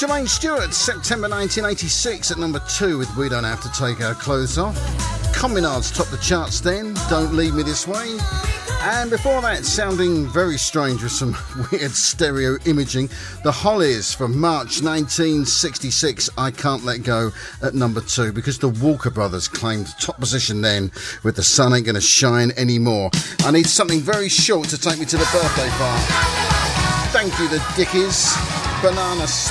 Jermaine Stewart, September 1986 at number 2 with We Don't Have to Take Our Clothes Off. Communards topped the charts then, Don't Leave Me This Way. And before that, sounding very strange with some weird stereo imaging, The Hollies from March 1966, I Can't Let Go at number 2, because the Walker Brothers claimed top position then with The Sun Ain't Gonna Shine Anymore. I need something very short to take me to the birthday party. Thank you, the Dickies. Banana Split.